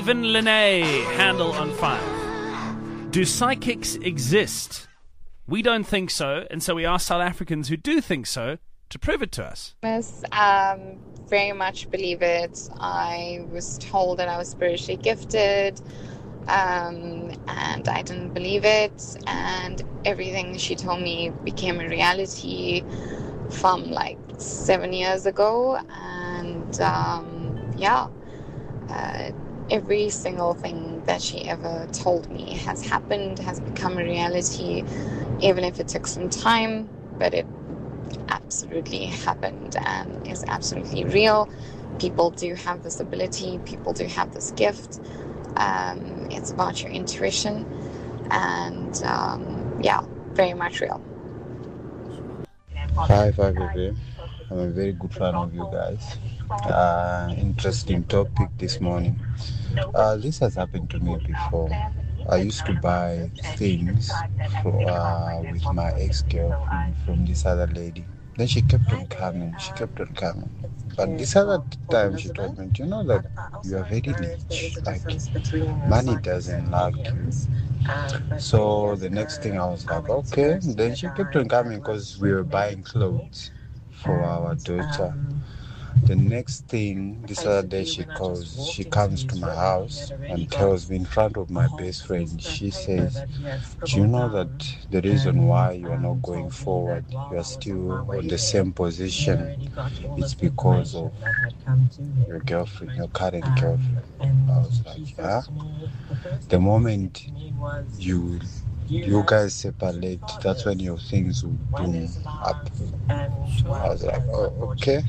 Vin Lene, Handle on 5. Do psychics exist? We don't think so, and so we ask South Africans who do think so to prove it to us. Yes, very much believe it. I was told that I was spiritually gifted, and I didn't believe it, and everything she told me became a reality from like 7 years ago, and every single thing that she ever told me has happened, has become a reality, even if it took some time, but it absolutely happened and is absolutely real. People do have this ability, people do have this gift. It's about your intuition, and very much real. Hi, Fabi. I'm a very good fan of you guys. Interesting topic this morning. This has happened to me before. I used to buy things with my ex-girlfriend from this other lady. Then she kept on coming. But this other time she told me, do you know that you are very rich? Like, money doesn't like you. So the next thing I was like, okay. Then she kept on coming because we were buying clothes for our daughter. The next thing, this other day she comes to my house and tells me in front of my best friend, she says, do you know that the reason why you are not going forward, you are still on the same position, it's because of your girlfriend, your current girlfriend. I was like, huh? The moment you guys separate, that's when your things will boom up. I was like, oh, okay.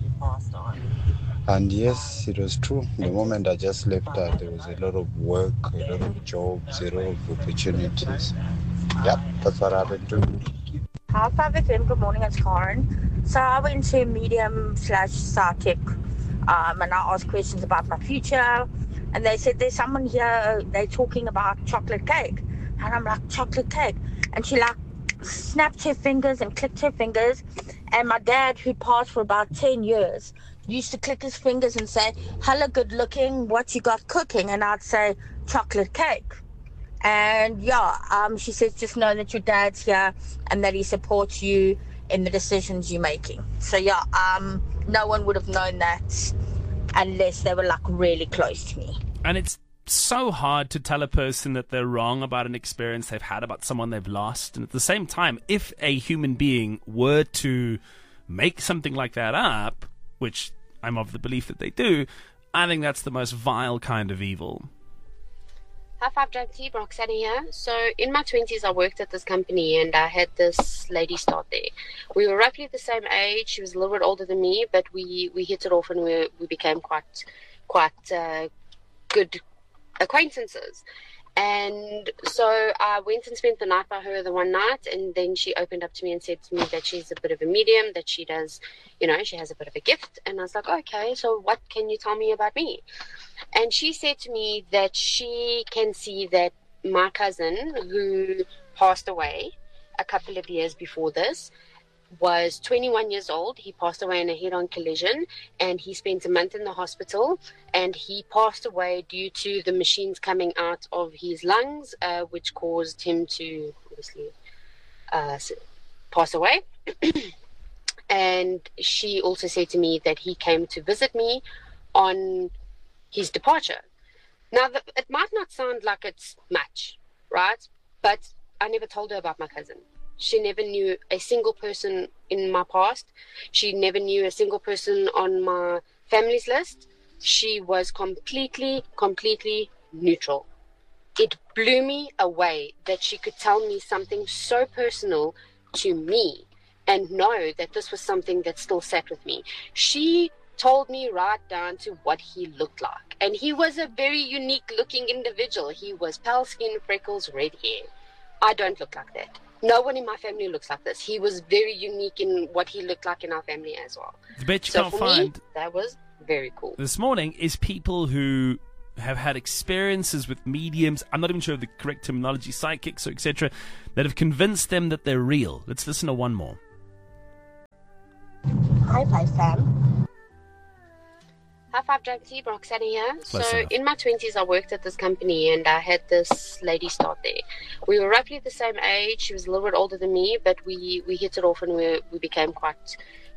And yes, it was true. The moment I just left her, there was a lot of work, a lot of jobs, a lot of opportunities. Yep, that's what happened to me. Hi, 5FM. Good morning, it's Karen. So I went to medium/psychic, and I asked questions about my future, and they said there's someone here, they're talking about chocolate cake. And I'm like, chocolate cake? And she like snapped her fingers and clicked her fingers. And my dad, who passed for about 10 years, used to click his fingers and say, hello, good looking, what you got cooking? And I'd say, chocolate cake. And she says, just know that your dad's here and that he supports you in the decisions you're making. So no one would have known that unless they were like really close to me. And it's so hard to tell a person that they're wrong about an experience they've had, about someone they've lost. And at the same time, if a human being were to make something like that up, which I'm of the belief that they do, I think that's the most vile kind of evil. Hi, 5JT, Roxanne here. So in my 20s, I worked at this company and I had this lady start there. We were roughly the same age. She was a little bit older than me, but we hit it off and we became quite good acquaintances. And so I went and spent the night by her the one night, and then she opened up to me and said to me that she's a bit of a medium, that she does, she has a bit of a gift. And I was like, okay, so what can you tell me about me? And she said to me that she can see that my cousin, who passed away a couple of years before this, was 21 years old. He passed away in a head-on collision, and he spent a month in the hospital, and he passed away due to the machines coming out of his lungs, which caused him to obviously pass away. And she also said to me that he came to visit me on his departure. Now, it might not sound like it's much, right? But I never told her about my cousin. She never knew a single person in my past. She never knew a single person on my family's list. She was completely neutral. It blew me away that she could tell me something so personal to me and know that this was something that still sat with me. She told me right down to what he looked like. And he was a very unique looking individual. He was pale skin, freckles, red hair. I don't look like that. No one in my family looks like this. He was very unique in what he looked like in our family as well. The bit you so can't for find me, that was very cool. this morning is people who have had experiences with mediums, I'm not even sure of the correct terminology, psychics, or etc., that have convinced them that they're real. Let's listen to one more. Hi, Fam. High five, JT. Roxanne here. Close So, enough. in my 20s, I worked at this company and I had this lady start there. We were roughly the same age. She was a little bit older than me, but we hit it off and we became quite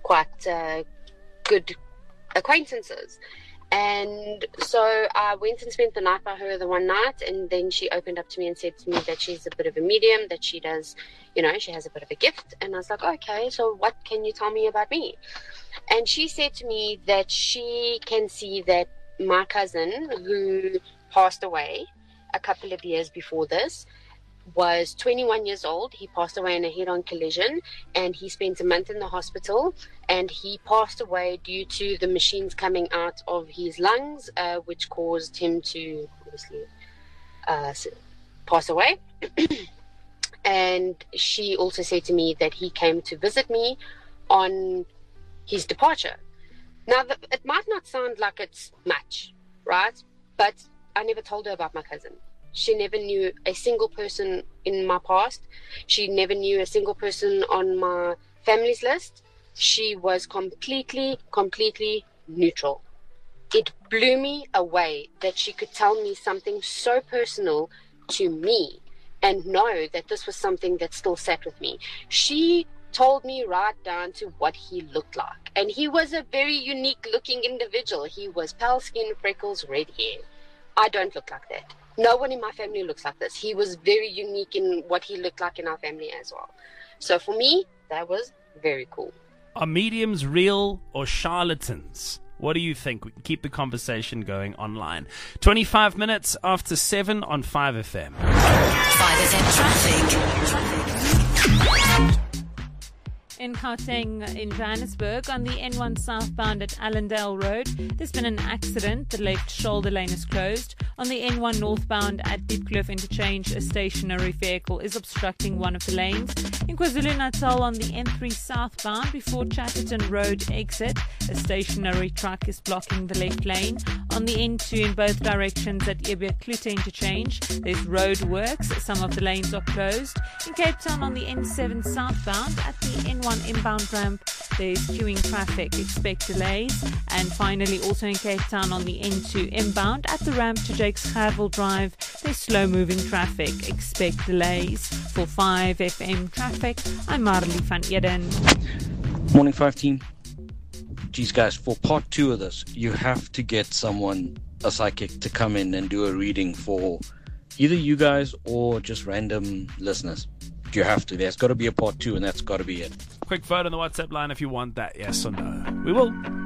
good acquaintances. And so I went and spent the night by her the one night, and then she opened up to me and said to me that she's a bit of a medium, that she does, she has a bit of a gift. And I was like, okay, so what can you tell me about me? And she said to me that she can see that my cousin, who passed away a couple of years before this, was 21 years old. He passed away in a head-on collision, and he spent a month in the hospital, and he passed away due to the machines coming out of his lungs, which caused him to obviously pass away. And she also said to me that he came to visit me on his departure. Now, it might not sound like it's much, right? But I never told her about my cousin. She never knew a single person in my past. She never knew a single person on my family's list. She was completely neutral. It blew me away that she could tell me something so personal to me and know that this was something that still sat with me. She told me right down to what he looked like. And he was a very unique looking individual. He was pale skin, freckles, red hair. I don't look like that. No one in my family looks like this. He was very unique in what he looked like in our family as well. So for me, that was very cool. Are mediums real or charlatans? What do you think? We can keep the conversation going online. 25 minutes after 7 on 5FM. 5FM traffic. In Gauteng, in Johannesburg, on the N1 southbound at Allendale Road, there's been an accident. The left shoulder lane is closed. On the N1 northbound at Diepkloof Interchange, a stationary vehicle is obstructing one of the lanes. In KwaZulu-Natal, on the N3 southbound, before Chatterton Road exit, a stationary truck is blocking the left lane. On the N2 in both directions at Klute Interchange, there's road works. Some of the lanes are closed. In Cape Town, on the N7 southbound at the N1 inbound ramp, there's queuing traffic. Expect delays. And finally, also in Cape Town, on the N2 inbound at the ramp to Jakes Gerwel Drive, there's slow-moving traffic. Expect delays. For 5FM traffic, I'm Marley van Eden. Morning 5 team. Geez guys, for part 2 of this, you have to get someone, a psychic, to come in and do a reading for either you guys or just random listeners. You have to. There's got to be a part 2, and that's got to be it. Quick vote on the WhatsApp line if you want that, yes or no. We will.